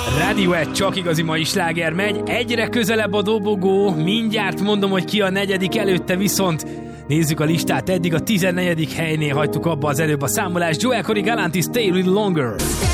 Radiohead csak igazi mai sláger megy, egyre közelebb a dobogó, mindjárt mondom, hogy ki a negyedik, előtte viszont nézzük a listát, eddig a 14. helynél hagytuk abba az előbb a számolást. Joel Corey Galantis Stay a Little Longer.